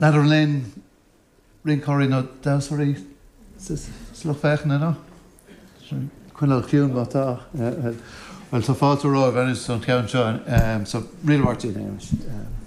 Nadir lein rin choirí nó dasaí slo fechna nó. Cuineal ciún mátá. Well, tá fáilte rá bhenis an ceann seo, so rialhhartaí